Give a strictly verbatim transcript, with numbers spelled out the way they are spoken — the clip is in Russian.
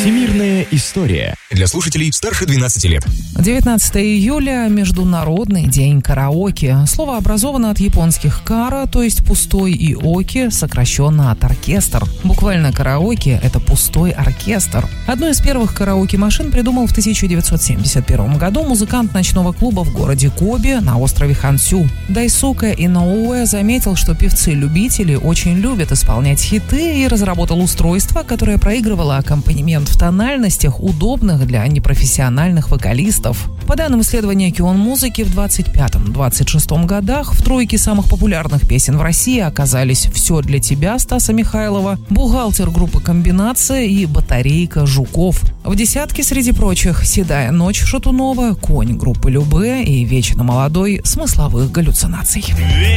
Всемирная история. Для слушателей старше двенадцати лет. девятнадцатого июля – Международный день караоке. Слово образовано от японских «кара», то есть пустой, и «оки», сокращенно от «оркестр». Буквально караоке – это пустой оркестр. Одну из первых караоке-машин придумал в тысяча девятьсот семьдесят первом году музыкант ночного клуба в городе Коби на острове Хансю. Дайсуке Иноуэ заметил, что певцы-любители очень любят исполнять хиты, и разработал устройство, которое проигрывало аккомпанемент в тональностях, удобных для непрофессиональных вокалистов. По данным исследования Кион-музыки, в двадцать пятом — двадцать шестом годах в тройке самых популярных песен в России оказались «Все для тебя» Стаса Михайлова, «Бухгалтер» группы «Комбинация» и «Батарейка» Жуков. В десятке, среди прочих, «Седая ночь» Шатунова, «Конь» группы Любэ и «Вечно молодой» смысловых галлюцинаций.